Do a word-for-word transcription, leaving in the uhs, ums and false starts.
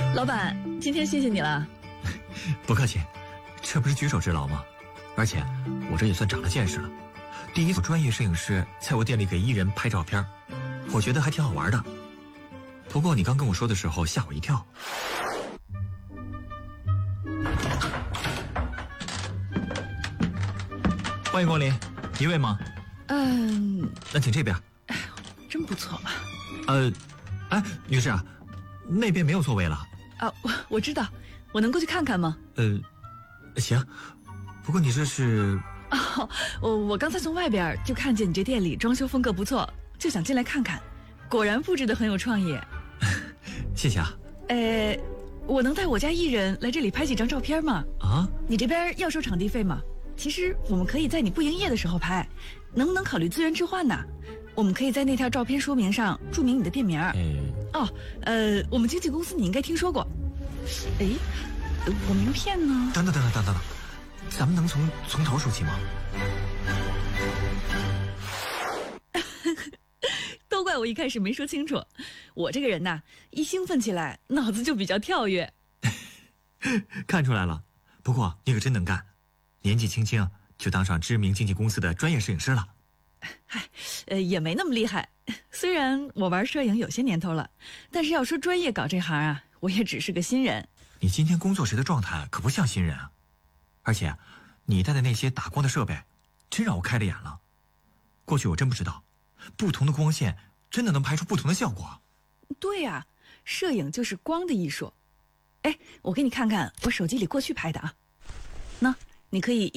老板，今天谢谢你了。 不客气，这不是举手之劳吗？而且我这也算长了见识了，第一组专业摄影师在我店里给艺人拍照片，我觉得还挺好玩的。不过你刚跟我说的时候吓我一跳。欢迎光临，一位吗？ 嗯， 那请这边。 哎，真不错嘛。 呃，哎，女士啊，那边没有座位了。 啊，我我知道，我能过去看看吗？ 呃，行。不过你这是…… 哦，我我刚才从外边就看见你这店里装修风格不错，就想进来看看。果然布置得很有创意。 谢谢啊。 呃，我能带我家艺人来这里拍几张照片吗？ 啊？你这边要收场地费吗？其实我们可以在你不营业的时候拍，能不能考虑资源置换呢？我们可以在那条照片说明上注明你的店名。 哎， 哦，呃，我们经纪公司你应该听说过。哎，我名片呢？ 等等等等等等等，咱们能从从头说起吗？ 都怪我一开始没说清楚，我这个人呐，一兴奋起来，脑子就比较跳跃。 看出来了，不过你可真能干，年纪轻轻就当上知名经纪公司的专业摄影师了。 嗨，呃，也没那么厉害。虽然我玩摄影有些年头了，但是要说专业搞这行啊，我也只是个新人。 你今天工作时的状态可不像新人啊，而且你带的那些打光的设备，真让我开了眼了。过去我真不知道，不同的光线真的能拍出不同的效果。 对呀，摄影就是光的艺术。哎，我给你看看我手机里过去拍的啊，那你可以